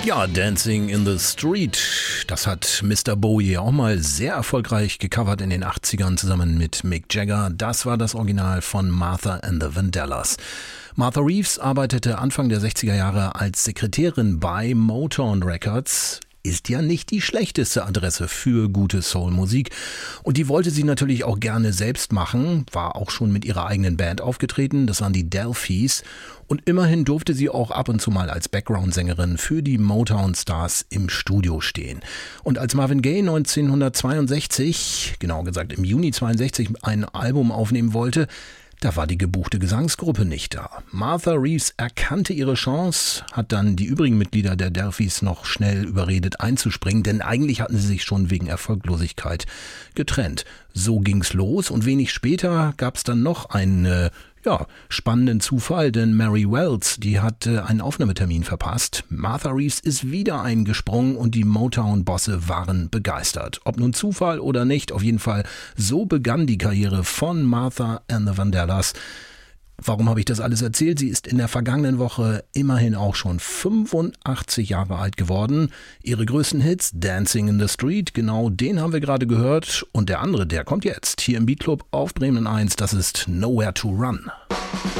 Ja, Dancing in the Street, das hat Mr. Bowie auch mal sehr erfolgreich gecovert in den 80ern zusammen mit Mick Jagger. Das war das Original von Martha and the Vandellas. Martha Reeves arbeitete Anfang der 60er Jahre als Sekretärin bei Motown Records. Ist ja nicht die schlechteste Adresse für gute Soul-Musik. Und die wollte sie natürlich auch gerne selbst machen, war auch schon mit ihrer eigenen Band aufgetreten, das waren die Delphis. Und immerhin durfte sie auch ab und zu mal als Background-Sängerin für die Motown-Stars im Studio stehen. Und als Marvin Gaye 1962, genau gesagt im Juni 62, ein Album aufnehmen wollte, da war die gebuchte Gesangsgruppe nicht da. Martha Reeves erkannte ihre Chance, hat dann die übrigen Mitglieder der Delphis noch schnell überredet einzuspringen, denn eigentlich hatten sie sich schon wegen Erfolglosigkeit getrennt. So ging's los und wenig später gab's dann noch einen spannenden Zufall, denn Mary Wells, die hat einen Aufnahmetermin verpasst. Martha Reeves ist wieder eingesprungen und die Motown-Bosse waren begeistert. Ob nun Zufall oder nicht, auf jeden Fall, so begann die Karriere von Martha and the Vandellas. Warum habe ich das alles erzählt? Sie ist in der vergangenen Woche immerhin auch schon 85 Jahre alt geworden. Ihre größten Hits, Dancing in the Street, genau den haben wir gerade gehört. Und der andere, der kommt jetzt hier im Beat Club auf Bremen 1, das ist Nowhere to Run.